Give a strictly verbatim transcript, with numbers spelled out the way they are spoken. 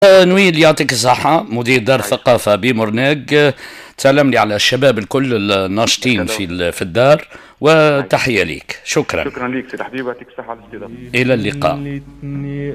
نويل يعطيك الصحة، مدير دار ثقافة بمرناق. تسلم لي على الشباب الكل الناشطين في في الدار، وتحية ليك. شكرا. شكرا ليك سيد حبيب، يعطيك الصحة على الاستضافة. إلى اللقاء.